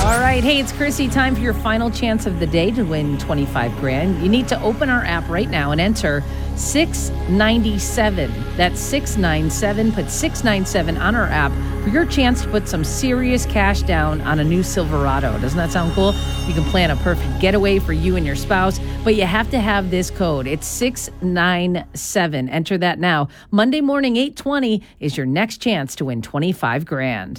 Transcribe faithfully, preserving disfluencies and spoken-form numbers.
All right. Hey, it's Chrissy. Time for your final chance of the day to win twenty-five grand. You need to open our app right now and enter six ninety-seven. That's six ninety-seven. Put six ninety-seven on our app for your chance to put some serious cash down on a new Silverado. Doesn't that sound cool? You can plan a perfect getaway for you and your spouse, but you have to have this code. It's six ninety-seven. Enter that now. Monday morning, eight twenty is your next chance to win twenty-five grand.